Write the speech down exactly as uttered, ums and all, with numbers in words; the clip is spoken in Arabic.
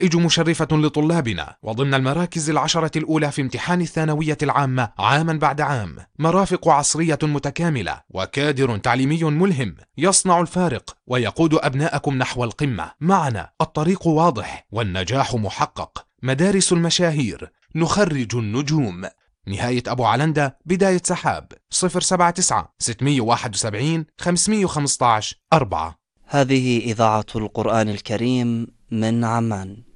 نتائج مشرفة لطلابنا وضمن المراكز العشرة الأولى في امتحان الثانوية العامة عاما بعد عام. مرافق عصرية متكاملة وكادر تعليمي ملهم يصنع الفارق ويقود أبناءكم نحو القمة. معنا الطريق واضح والنجاح محقق. مدارس المشاهير، نخرج النجوم. نهاية أبو علندة، بداية سحاب. صفر سبعة تسعة ستمائة وواحد وسبعين خمسمائة وخمسة عشر أربعة. هذه إذاعة القرآن الكريم من عمان.